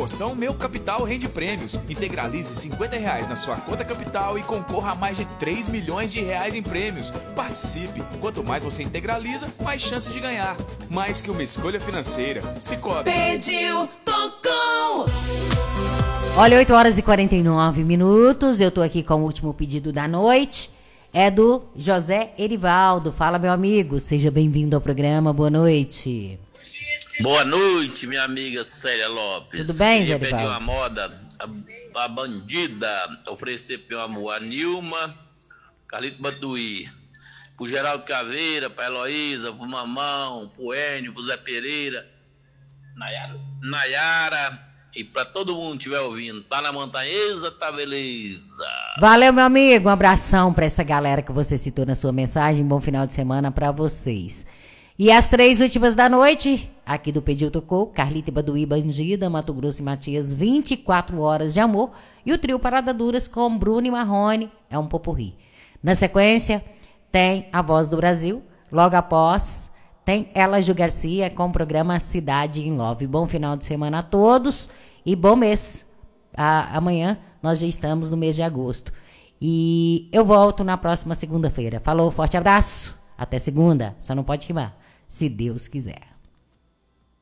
promoção Meu Capital Rende Prêmios. Integralize R$50 na sua conta capital e concorra a mais de 3 milhões de reais em prêmios. Participe. Quanto mais você integraliza, mais chances de ganhar. Mais que uma escolha financeira. Cicobi. Pediu, tocou! Olha, 8h49. Eu tô aqui com o último pedido da noite. É do José Erivaldo. Fala, meu amigo. Seja bem-vindo ao programa. Boa noite. Boa noite, minha amiga Célia Lopes. Tudo bem, Zé Queria pedir Erivaldo? uma moda, a bandida, oferecer pro meu amor, a Nilma, Carlito Batuí, pro Geraldo Caveira, pra Heloísa, pro Mamão, pro Enio, pro Zé Pereira, Nayara, e pra todo mundo que estiver ouvindo. Tá na montanhesa, tá beleza. Valeu, meu amigo. Um abração pra essa galera que você citou na sua mensagem. Bom final de semana pra vocês. E as 3 últimas da noite, aqui do Pediu Tocou, Carlita e Baduí, Bandida, Mato Grosso e Matias, 24 horas de amor. E o trio Parada Duras com Bruno e Marrone, é um popurrí. Na sequência, tem A Voz do Brasil. Logo após, tem Ela Ju Garcia com o programa Cidade em Love. Bom final de semana a todos e bom mês. Amanhã nós já estamos no mês de agosto. E eu volto na próxima segunda-feira. Falou, forte abraço. Até segunda. Só não pode rimar. Se Deus quiser.